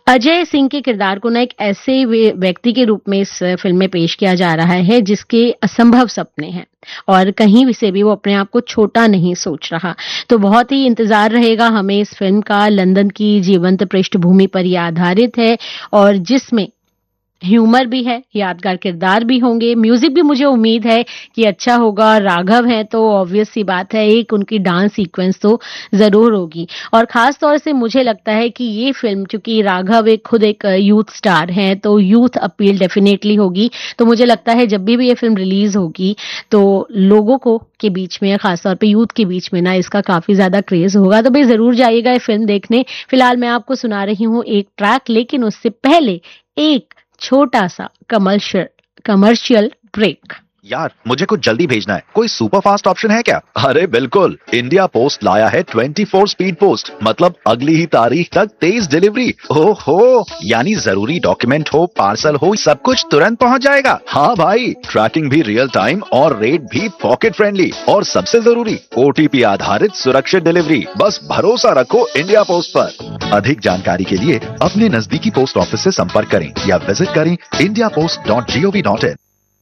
अजय सिंह के किरदार को ना एक ऐसे व्यक्ति के रूप में इस फ़िल्म में पेश किया जा रहा है जिसके असंभव सपने हैं और कहीं भी से भी वो अपने आप को छोटा नहीं सोच रहा। तो बहुत ही इंतज़ार रहेगा हमें इस फ़िल्म का। लंदन की जीवंत पृष्ठभूमि पर ये आधारित है और जिसमें ह्यूमर भी है, यादगार किरदार भी होंगे, म्यूजिक भी मुझे उम्मीद है कि अच्छा होगा। राघव हैं तो ऑब्वियस सी बात है, एक उनकी डांस सीक्वेंस तो ज़रूर होगी और ख़ास तौर से मुझे लगता है कि ये फ़िल्म, चूँकि राघव खुद एक यूथ स्टार हैं, तो यूथ अपील डेफ़िनेटली होगी। तो मुझे लगता है जब भी ये फ़िल्म रिलीज़ होगी, तो लोगों को के बीच में, ख़ास तौर पे यूथ के बीच में ना इसका काफ़ी ज़्यादा क्रेज़ होगा। तो भई ज़रूर जाइएगा ये फ़िल्म देखने। फ़िलहाल मैं आपको सुना रही हूँ एक ट्रैक, लेकिन उससे पहले एक छोटा सा कमर्शियल ब्रेक। यार मुझे कुछ जल्दी भेजना है, कोई सुपर फास्ट ऑप्शन है क्या? अरे बिल्कुल, इंडिया पोस्ट लाया है 24 स्पीड पोस्ट, मतलब अगली ही तारीख तक 23 डिलीवरी। ओहो, यानी जरूरी डॉक्यूमेंट हो, पार्सल हो, सब कुछ तुरंत पहुंच जाएगा। हाँ भाई, ट्रैकिंग भी रियल टाइम और रेट भी पॉकेट फ्रेंडली और सबसे जरूरी OTP आधारित सुरक्षित डिलीवरी। बस भरोसा रखो इंडिया पोस्ट पर। अधिक जानकारी के लिए अपने नजदीकी पोस्ट ऑफिस से संपर्क करें या विजिट करें indiapost.gov.in।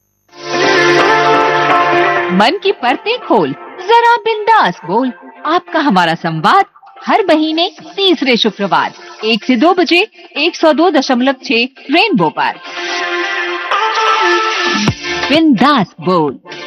मन की परतें खोल, जरा बिंदास बोल। आपका हमारा संवाद हर महीने तीसरे शुक्रवार 1 से 2 बजे 102.6 रेनबो पर। बिंदास बोल।